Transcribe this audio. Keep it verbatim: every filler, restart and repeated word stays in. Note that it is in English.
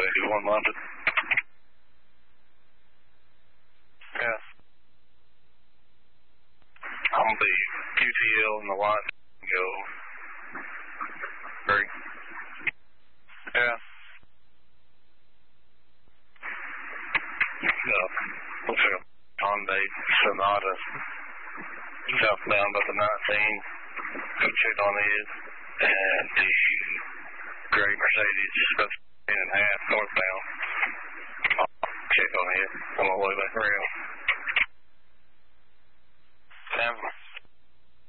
one London. Yeah. I'm going to be Q T L and the white go. Three. Yeah. No. What's a Hyundai Sonata southbound by the nineteen. Go check on it. And the gray Mercedes about ten and a half northbound. I'll check on it on my way back around. Seven.